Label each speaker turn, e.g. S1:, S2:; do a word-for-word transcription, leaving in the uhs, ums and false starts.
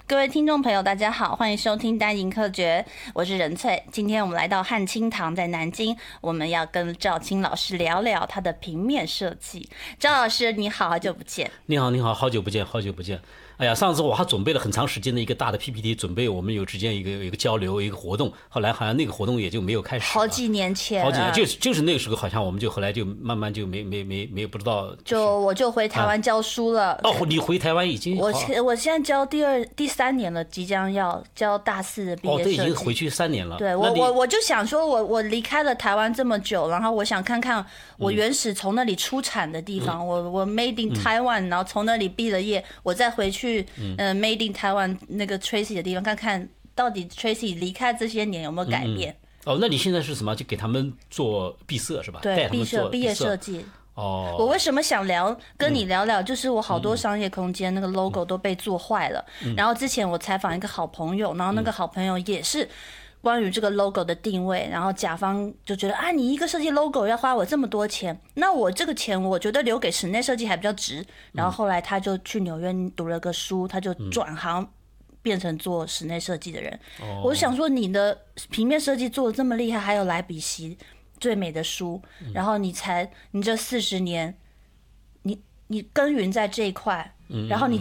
S1: 各位听众朋友，大家好，欢迎收听单营科学，我是任翠。今天我们来到汉清堂，在南京，我们要跟赵青老师聊聊他的平面设计。赵老师，你好，好久不见。
S2: 你好，你好，好久不见，好久不见。哎呀，上次我还准备了很长时间的一个大的 P P T， 准备我们有之间一个有一个交流，一个活动。后来好像那个活动也就没有开始。
S1: 好几年前，
S2: 好几年，就是就是那个时候，好像我们就后来就慢慢就没没没没不知道。
S1: 就我就回台湾教书了。
S2: 啊、哦，你回台湾已经？
S1: 我我现在教第二第三年了，即将要教大四的毕业设计。
S2: 哦，对，已经回去三年了。
S1: 对我我我就想说我，我我离开了台湾这么久，然后我想看看我原始从那里出产的地方，嗯、我我 Made in Taiwan，、嗯、然后从那里毕了业，我再回去，嗯。呃 Made in Taiwan 那个 Tracy 的地方，看看到底 Tracy 离开这些年有没有改变。
S2: 嗯嗯、哦，那你现在是什么？就给他们做毕设是吧？
S1: 对，毕设毕业设计。
S2: 哦，
S1: 我为什么想聊跟你聊聊？就是我好多商业空间那个 logo 都被做坏了。嗯、然后之前我采访一个好朋友，然后那个好朋友也是关于这个 logo 的定位，然后甲方就觉得啊，你一个设计 logo 要花我这么多钱，那我这个钱我觉得留给室内设计还比较值。然后后来他就去纽约读了个书，他就转行变成做室内设计的人。嗯、我想说，你的平面设计做的这么厉害，还有莱比锡最美的书，然后你才你这四十年，你你耕耘在这一块，然后你